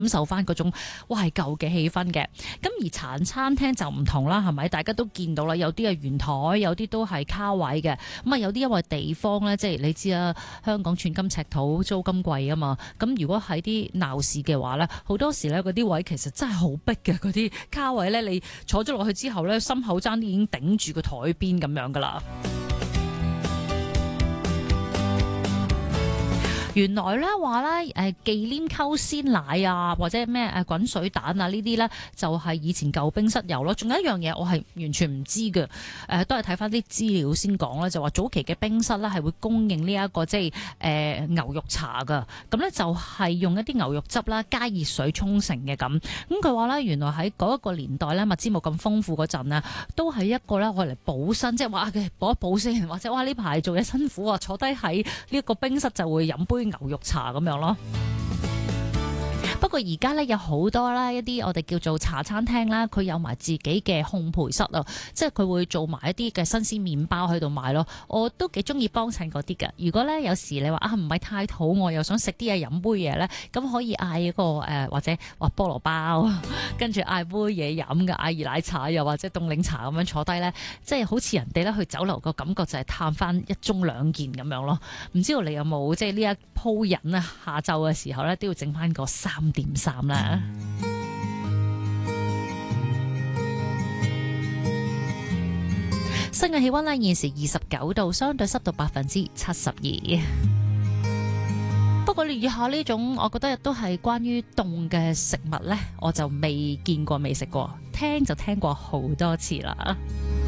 感受翻嗰種懷舊嘅氣氛嘅。咁而茶餐廳就唔同啦，係咪？大家都見到啦，有啲係圓台，有啲都係卡位嘅。咁啊，有啲因為地方咧，即係你知啦，香港寸金尺土，租金貴啊嘛。咁如果喺啲鬧市嘅話咧，好多時咧嗰啲位其實真係好逼嘅，嗰啲卡位咧，你坐咗落去之後咧，心口爭啲已經頂住個台邊咁樣噶啦。原來咧話咧忌廉溝鮮奶啊，或者咩滾水蛋啊呢啲咧，就係以前舊冰室有咯。仲有一樣嘢我係完全唔知嘅，都係睇翻啲資料先講啦。就話早期嘅冰室咧係會供應呢一個即係牛肉茶噶，咁咧就係用一啲牛肉汁啦加熱水沖成嘅咁。咁佢話咧原來喺嗰一個年代咧物資冇咁豐富嗰陣咧，都係一個咧愛嚟補身，即係話嘅補一補先，或者哇呢排做嘢辛苦啊，坐低喺呢一個冰室就會飲杯牛肉茶咁樣咯。不過而家咧有好多啦，一啲我哋叫做茶餐廳啦，佢有埋自己嘅烘焙室啊，即係佢會做埋一啲嘅新鮮麵包喺度賣咯。我都幾中意幫襯嗰啲㗎。如果咧有時你話啊唔係太肚餓，又想食啲嘢飲杯嘢咧，咁可以嗌一個或者話菠蘿包，跟住嗌杯嘢飲嘅，嗌熱奶茶又或者凍檸茶咁樣坐低咧，即係好似人哋咧去酒樓個感覺就係嘆翻一盅兩件咁樣咯。唔知道你有冇即係呢一鋪癮啊？下晝嘅時候咧都要整翻個3點3啦。新嘅氣溫呢，現時29度，相對濕度72%。不過你以下呢種，我覺得都係關於凍嘅食物呢，我就未見過未食過，聽就聽過好多次啦。